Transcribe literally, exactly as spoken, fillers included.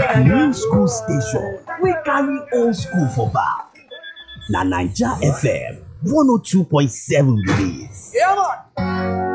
New school station we carry old school for back. Na Naija F M one oh two point seven be dis. Yeah, man.